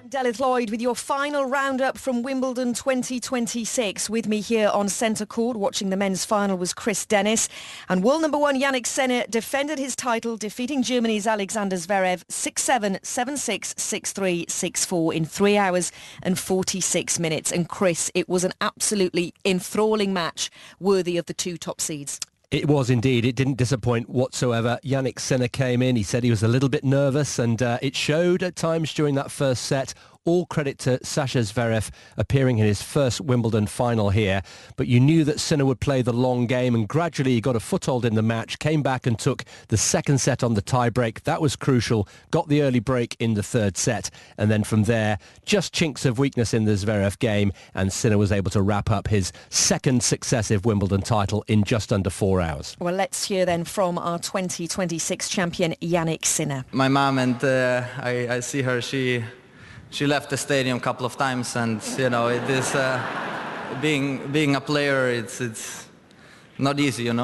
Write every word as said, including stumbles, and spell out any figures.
Delith Lloyd with your final roundup from Wimbledon twenty twenty-six. With me here on centre court watching the men's final was Chris Dennis. And world number one Jannik Sinner defended his title, defeating Germany's Alexander Zverev six seven, seven six, six three, six four in three hours and forty-six minutes. And Chris, it was an absolutely enthralling match worthy of the two top seeds. It was indeed. It didn't disappoint whatsoever. Jannik Sinner came in. He said he was a little bit nervous, and uh, it showed at times during that first set. All credit to Sasha Zverev appearing in his first Wimbledon final here. But you knew that Sinner would play the long game, and gradually he got a foothold in the match, came back and took the second set on the tie-break. That was crucial. Got the early break in the third set. And then from there, just chinks of weakness in the Zverev game, and Sinner was able to wrap up his second successive Wimbledon title in just under four hours. Well, let's hear then from our twenty twenty-six champion, Jannik Sinner. My mom, and uh, I, I see her, she... She left the stadium a couple of times, and you know, it is uh, being being a player. It's it's not easy, you know.